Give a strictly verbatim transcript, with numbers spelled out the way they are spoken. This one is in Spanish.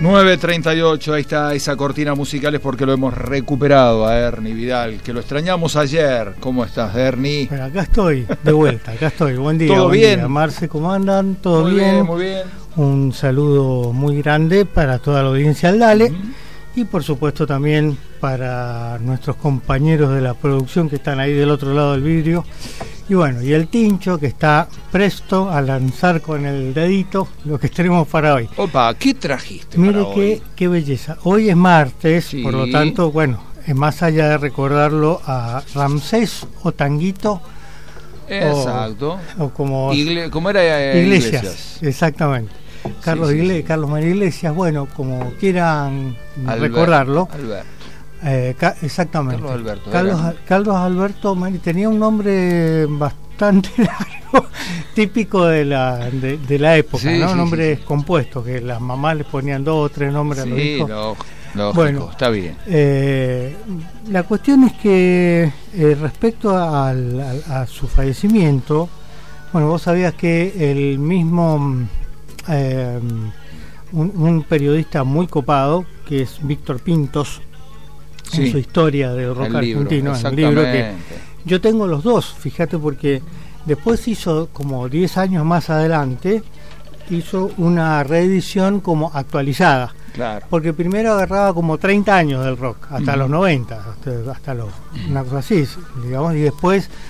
nueve treinta y ocho, ahí está esa cortina musical, es porque lo hemos recuperado a Ernie Vidal, que lo extrañamos ayer. ¿Cómo estás, Ernie? Pero acá estoy, de vuelta, acá estoy. Buen día. ¿Todo buen bien? Día. Marce, ¿cómo andan? ¿Todo muy bien? bien? Muy bien. Un saludo muy grande para toda la audiencia del Dale. Uh-huh. Y por supuesto también para nuestros compañeros de la producción que están ahí del otro lado del vidrio. Y bueno, y el Tincho que está presto a lanzar con el dedito lo que tenemos para hoy. Opa, ¿qué trajiste Mire para qué, hoy? qué belleza. Hoy es martes, Sí. por lo tanto, bueno, es más allá de recordarlo a Ramsés o Tanguito. Exacto. O, o como Igle- ¿Cómo era? eh, Iglesias, Iglesias. Exactamente. Carlos, Sí, sí, Igle- sí. Carlos María Iglesias, bueno, como quieran Albert- recordarlo. Alberto. Eh, ca- exactamente. Carlos Alberto, Carlos, era. Carlos Alberto Mani tenía un nombre bastante largo, típico de la de, de la época, Sí, ¿no? sí, Nombres sí, sí. compuestos, que las mamás les ponían dos o tres nombres a los Sí, hijos. lo- lógico, Bueno. está bien. Eh, la cuestión es que eh, respecto al- al- a su fallecimiento, bueno, vos sabías que el mismo eh, un, un periodista muy copado, que es Víctor Pintos, Sí. en su historia del rock El libro, argentino, en el libro que exactamente. yo tengo los dos, fíjate, porque después hizo como diez años más adelante, hizo una reedición como actualizada. Claro. Porque primero agarraba como treinta años del rock, hasta Ujú. los noventa, hasta, hasta los, una cosa así, digamos, y después